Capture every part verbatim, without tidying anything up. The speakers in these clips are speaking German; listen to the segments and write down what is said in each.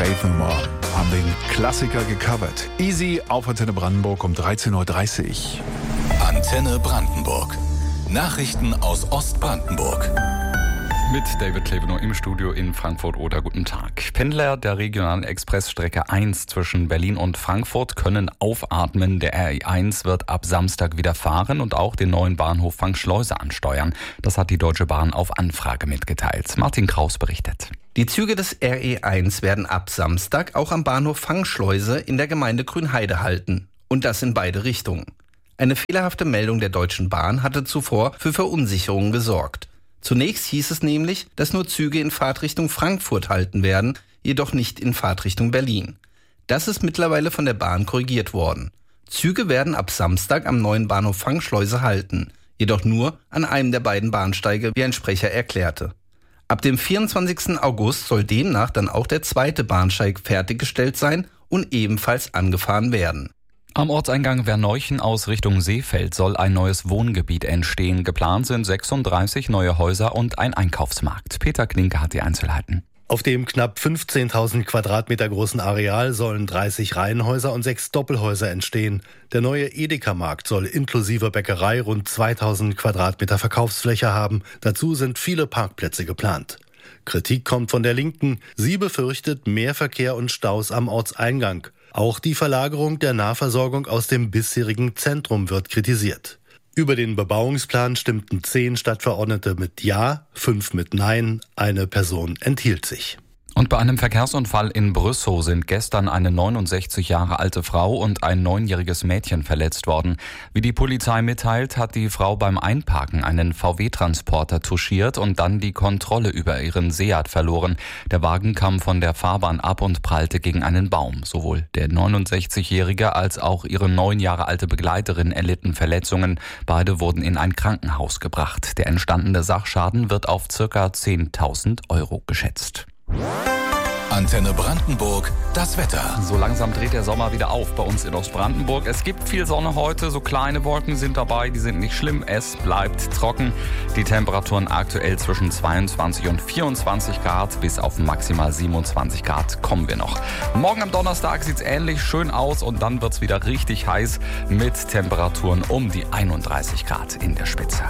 Faith No More haben den Klassiker gecovert. Easy auf Antenne Brandenburg um dreizehn Uhr dreißig. Antenne Brandenburg. Nachrichten aus Ostbrandenburg. Mit David Kleveno im Studio in Frankfurt-Oder. Guten Tag. Pendler der regionalen Expressstrecke eins zwischen Berlin und Frankfurt können aufatmen. Der R E eins wird ab Samstag wieder fahren und auch den neuen Bahnhof Fangschleuse ansteuern. Das hat die Deutsche Bahn auf Anfrage mitgeteilt. Martin Kraus berichtet. Die Züge des R E eins werden ab Samstag auch am Bahnhof Fangschleuse in der Gemeinde Grünheide halten. Und das in beide Richtungen. Eine fehlerhafte Meldung der Deutschen Bahn hatte zuvor für Verunsicherung gesorgt. Zunächst hieß es nämlich, dass nur Züge in Fahrtrichtung Frankfurt halten werden, jedoch nicht in Fahrtrichtung Berlin. Das ist mittlerweile von der Bahn korrigiert worden. Züge werden ab Samstag am neuen Bahnhof Fangschleuse halten, jedoch nur an einem der beiden Bahnsteige, wie ein Sprecher erklärte. Ab dem vierundzwanzigsten August soll demnach dann auch der zweite Bahnsteig fertiggestellt sein und ebenfalls angefahren werden. Am Ortseingang Verneuchen aus Richtung Seefeld soll ein neues Wohngebiet entstehen. Geplant sind sechsunddreißig neue Häuser und ein Einkaufsmarkt. Peter Klinke hat die Einzelheiten. Auf dem knapp fünfzehntausend Quadratmeter großen Areal sollen dreißig Reihenhäuser und sechs Doppelhäuser entstehen. Der neue Edeka-Markt soll inklusive Bäckerei rund zweitausend Quadratmeter Verkaufsfläche haben. Dazu sind viele Parkplätze geplant. Kritik kommt von der Linken. Sie befürchtet mehr Verkehr und Staus am Ortseingang. Auch die Verlagerung der Nahversorgung aus dem bisherigen Zentrum wird kritisiert. Über den Bebauungsplan stimmten zehn Stadtverordnete mit Ja, fünf mit Nein, eine Person enthielt sich. Und bei einem Verkehrsunfall in Brüssow sind gestern eine neunundsechzig Jahre alte Frau und ein neunjähriges Mädchen verletzt worden. Wie die Polizei mitteilt, hat die Frau beim Einparken einen V W-Transporter touchiert und dann die Kontrolle über ihren Seat verloren. Der Wagen kam von der Fahrbahn ab und prallte gegen einen Baum. Sowohl der neunundsechzigjährige als auch ihre neun Jahre alte Begleiterin erlitten Verletzungen. Beide wurden in ein Krankenhaus gebracht. Der entstandene Sachschaden wird auf ca. zehntausend Euro geschätzt. Antenne Brandenburg, das Wetter. So langsam dreht der Sommer wieder auf bei uns in Ostbrandenburg. Es gibt viel Sonne heute, so kleine Wolken sind dabei, die sind nicht schlimm. Es bleibt trocken. Die Temperaturen aktuell zwischen zweiundzwanzig und vierundzwanzig Grad, bis auf maximal siebenundzwanzig Grad kommen wir noch. Morgen am Donnerstag sieht es ähnlich schön aus und dann wird es wieder richtig heiß mit Temperaturen um die einunddreißig Grad in der Spitze.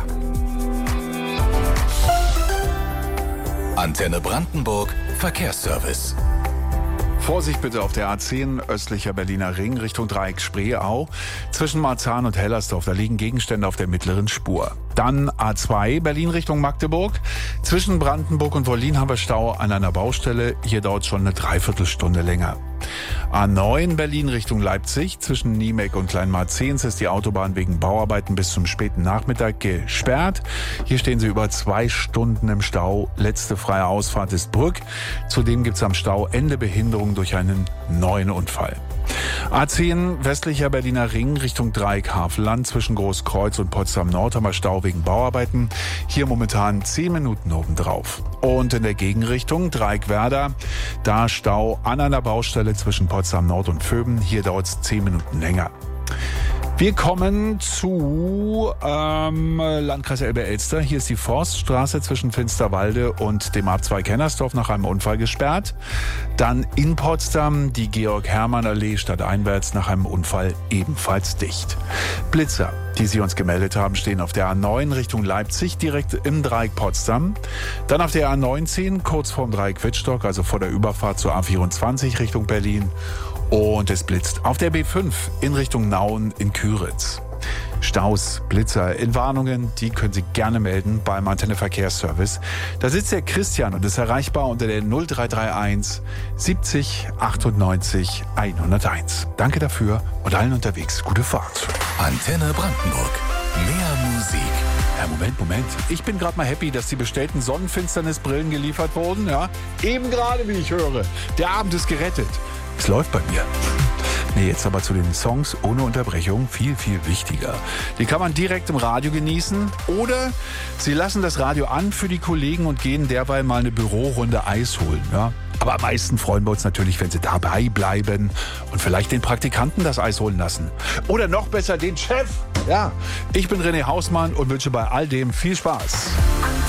Antenne Brandenburg, Verkehrsservice. Vorsicht bitte auf der A zehn östlicher Berliner Ring Richtung Dreieck Spreeau. Zwischen Marzahn und Hellersdorf, da liegen Gegenstände auf der mittleren Spur. Dann A zwei Berlin Richtung Magdeburg. Zwischen Brandenburg und Wollin haben wir Stau an einer Baustelle. Hier dauert es schon eine Dreiviertelstunde länger. A neun Berlin Richtung Leipzig. Zwischen Niemek und Kleinmarzens ist die Autobahn wegen Bauarbeiten bis zum späten Nachmittag gesperrt. Hier stehen sie über zwei Stunden im Stau. Letzte freie Ausfahrt ist Brück. Zudem gibt es am Stauende Behinderung durch einen neuen Unfall. A zehn westlicher Berliner Ring Richtung Dreieck Havelland. Zwischen Großkreuz und Potsdam Nord haben wir Stau wegen Bauarbeiten. Hier momentan zehn Minuten obendrauf. Und in der Gegenrichtung Dreieck Werder, da Stau an einer Baustelle zwischen Potsdam Nord und Vöben. Hier dauert es zehn Minuten länger. Wir kommen zu ähm, Landkreis Elbe-Elster. Hier ist die Forststraße zwischen Finsterwalde und dem Abzweig Hennersdorf nach einem Unfall gesperrt. Dann in Potsdam die Georg-Hermann-Allee stadteinwärts nach einem Unfall ebenfalls dicht. Blitzer, die Sie uns gemeldet haben, stehen auf der A neun Richtung Leipzig, direkt im Dreieck Potsdam. Dann auf der A neunzehn, kurz vorm Dreieck Wittstock, also vor der Überfahrt zur A vierundzwanzig Richtung Berlin. Und es blitzt auf der B fünf in Richtung Nauen in Küritz. Staus, Blitzer, Entwarnungen, die können Sie gerne melden beim Antenne Verkehrsservice. Da sitzt der Christian und ist erreichbar unter der null drei drei eins siebzig achtundneunzig hunderteins. Danke dafür und allen unterwegs gute Fahrt. Antenne Brandenburg, mehr Musik. Ja, Moment, Moment. Ich bin gerade mal happy, dass die bestellten Sonnenfinsternisbrillen geliefert wurden. Ja, eben gerade, wie ich höre. Der Abend ist gerettet. Es läuft bei mir. Nee, jetzt aber zu den Songs ohne Unterbrechung. Viel, viel wichtiger. Die kann man direkt im Radio genießen. Oder Sie lassen das Radio an für die Kollegen und gehen derweil mal eine Bürorunde Eis holen. Ja? Aber am meisten freuen wir uns natürlich, wenn Sie dabei bleiben und vielleicht den Praktikanten das Eis holen lassen. Oder noch besser den Chef. Ja, ich bin René Hausmann und wünsche bei all dem viel Spaß.